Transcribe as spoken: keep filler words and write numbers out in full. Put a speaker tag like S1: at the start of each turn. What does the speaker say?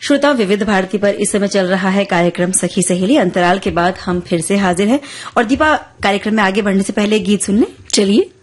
S1: श्रोता विविध भारती पर इस समय चल रहा है कार्यक्रम सखी सहेली। अंतराल के बाद हम फिर से हाजिर हैं और दीपा कार्यक्रम में आगे बढ़ने से पहले गीत सुनने चलिए।